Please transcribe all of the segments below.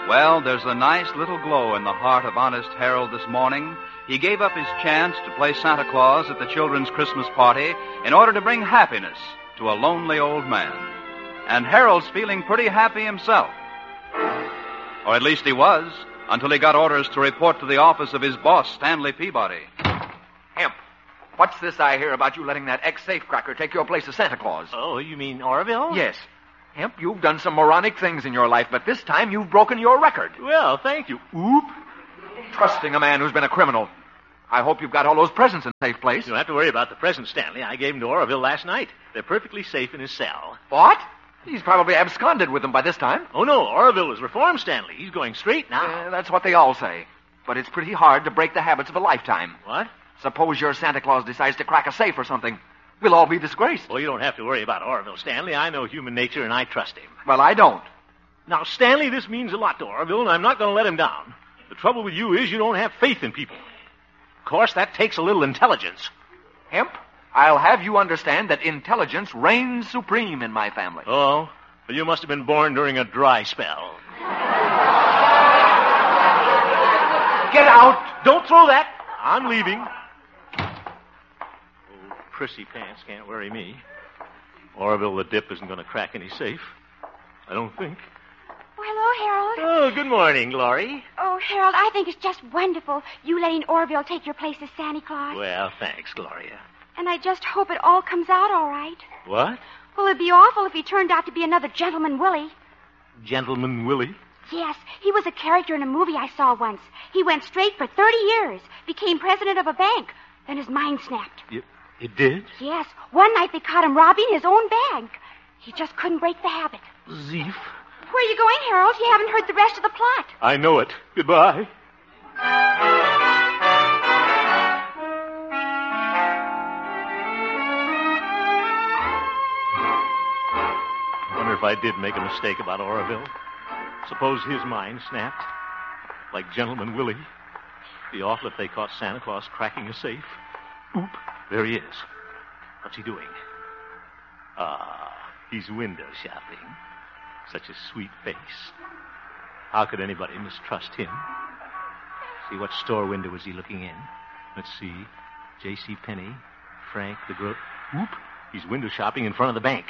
Well, there's a nice little glow in the heart of Honest Harold this morning. He gave up his chance to play Santa Claus at the children's Christmas party in order to bring happiness to a lonely old man. And Harold's feeling pretty happy himself. Or at least he was, until he got orders to report to the office of his boss, Stanley Peabody. Hemp, what's this I hear about you letting that ex-safecracker take your place as Santa Claus? Oh, you mean Orville? Yes. Hemp, you've done some moronic things in your life, but this time you've broken your record. Well, thank you. Oop. Trusting a man who's been a criminal. I hope you've got all those presents in a safe place. You don't have to worry about the presents, Stanley. I gave them to Orville last night. They're perfectly safe in his cell. What? He's probably absconded with them by this time. Oh, no. Orville was reformed, Stanley. He's going straight now. That's what they all say. But it's pretty hard to break the habits of a lifetime. What? Suppose your Santa Claus decides to crack a safe or something. We'll all be disgraced. Well, you don't have to worry about Orville, Stanley. I know human nature, and I trust him. Well, I don't. Now, Stanley, this means a lot to Orville, and I'm not going to let him down. The trouble with you is you don't have faith in people. Of course, that takes a little intelligence. Hemp, I'll have you understand that intelligence reigns supreme in my family. Oh? Well, you must have been born during a dry spell. Get out! Don't throw that! I'm leaving. Oh, prissy pants can't worry me. Orville the Dip isn't going to crack any safe. I don't think. Oh, hello, Harold. Oh, good morning, Glory. Oh, Harold, I think it's just wonderful, you letting Orville take your place as Santa Claus. Well, thanks, Gloria. And I just hope it all comes out all right. What? Well, it'd be awful if he turned out to be another Gentleman Willie. Gentleman Willie? Yes, he was a character in a movie I saw once. He went straight for 30 years, became president of a bank. Then his mind snapped. It did? Yes. One night they caught him robbing his own bank. He just couldn't break the habit. Zeef. Where are you going, Harold? You haven't heard the rest of the plot. I know it. Goodbye. Wonder if I did make a mistake about Orville. Suppose his mind snapped. Like Gentleman Willie. Be awful if they caught Santa Claus cracking a safe. Oop. There he is. What's he doing? He's window shopping. Such a sweet face. How could anybody mistrust him? See, what store window is he looking in? Let's see. J.C. Penney, Frank the Grocer. Whoop. He's window shopping in front of the bank.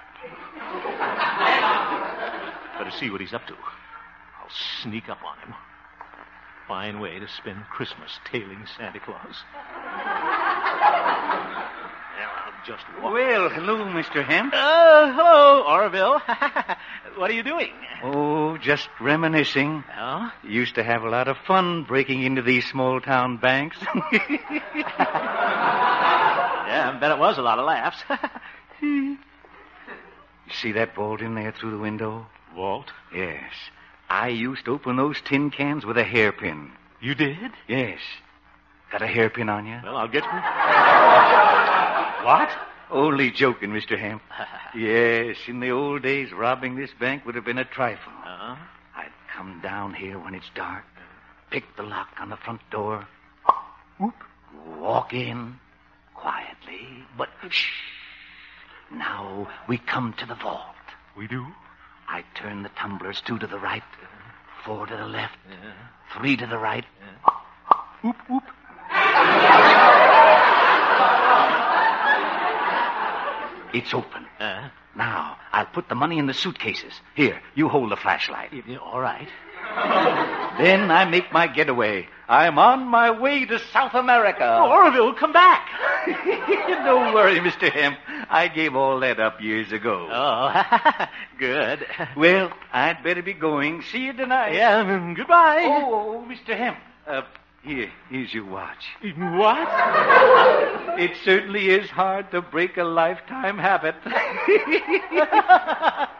Better see what he's up to. I'll sneak up on him. Fine way to spend Christmas tailing Santa Claus. Well, I'll just walk. Well, hello, Mr. Hemp. Hello, Orville. What are you doing? Oh, just reminiscing. Oh? Used to have a lot of fun breaking into these small-town banks. Yeah, I bet it was a lot of laughs. You see that vault in there through the window? Vault? Yes. I used to open those tin cans with a hairpin. You did? Yes. Got a hairpin on you? Well, I'll get you. What? Only joking, Mr. Hemp. Yes, in the old days, robbing this bank would have been a trifle. Uh-huh. I'd come down here when it's dark, pick the lock on the front door, whoop, walk in, quietly, but shh. Now we come to the vault. We do? I turn the tumblers 2 to the right, 4 to the left, 3 to the right. Whoop, whoop. It's open. Now, I'll put the money in the suitcases. Here, you hold the flashlight. All right. Then I make my getaway. I'm on my way to South America. Orville, come back. Don't worry, Mr. Hemp. I gave all that up years ago. Oh, good. Well, I'd better be going. See you tonight. Yeah, goodbye. Oh, Mr. Hemp. Here's your watch. What? It certainly is hard to break a lifetime habit.